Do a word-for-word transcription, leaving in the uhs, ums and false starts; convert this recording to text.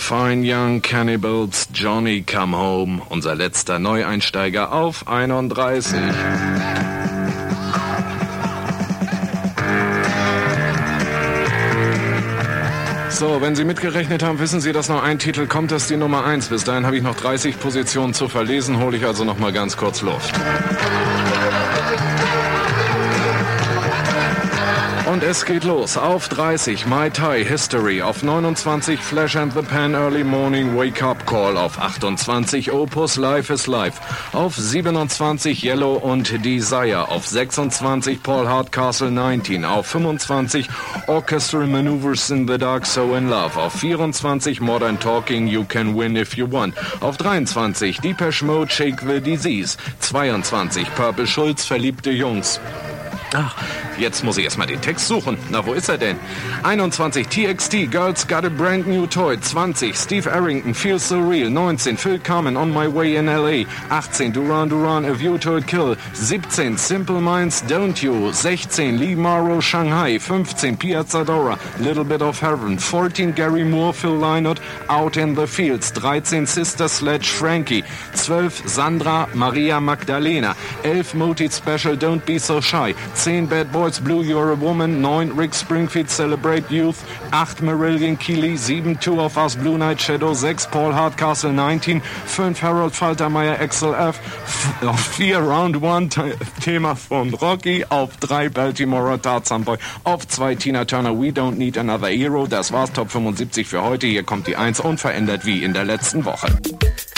Fine Young Cannibals, Johnny Come Home, unser letzter Neueinsteiger auf einunddreißig. So, wenn Sie mitgerechnet haben, wissen Sie, dass noch ein Titel kommt, das ist die Nummer eins. Bis dahin habe ich noch dreißig Positionen zu verlesen, hole ich also noch mal ganz kurz Luft. Und es geht los. Auf dreißig, My Thai, History. Auf neunundzwanzig, Flash and the Pan, Early Morning, Wake Up Call. Auf achtundzwanzig, Opus, Life is Life. Auf siebenundzwanzig, Yellow und Desire. Auf sechsundzwanzig, Paul Hardcastle, neunzehn. Auf fünfundzwanzig, Orchestral Maneuvers in the Dark, So in Love. Auf vierundzwanzig, Modern Talking, You Can Win If You Want. Auf dreiundzwanzig, Depeche Mode, Shake the Disease. zweiundzwanzig, Purple Schulz, Verliebte Jungs. Ach, jetzt muss ich erstmal den Text suchen. Na, wo ist er denn? einundzwanzig, T X T, Girls Got a Brand New Toy. zwanzig, Steve Arrington, Feels So Real. neunzehn, Phil Carmen, On My Way in L A. achtzehn, Duran Duran, A View to a Kill. siebzehn, Simple Minds, Don't You. sechzehn, Lee Morrow, Shanghai. fünfzehn, Piazza Dora, Little Bit of Heaven. vierzehn, Gary Moore, Phil Lynott, Out in the Fields. dreizehn, Sister Sledge, Frankie. zwölf, Sandra, Maria Magdalena. elf, Motit Special, Don't Be So Shy. zehn, Bad Boys Blue, You're a Woman. neun, Rick Springfield, Celebrate Youth. acht, Marillion Keeley. sieben, Two of Us, Blue Night Shadow. sechs, Paul Hardcastle, neunzehn. fünf, Harold Faltermeyer, X L F. Auf vier, Round One, Thema von Rocky. Auf drei, Baltimore, Tarzan Boy. Auf zwei, Tina Turner, We Don't Need Another Hero. Das war's, Top fünfundsiebzig für heute. Hier kommt die eins, unverändert wie in der letzten Woche.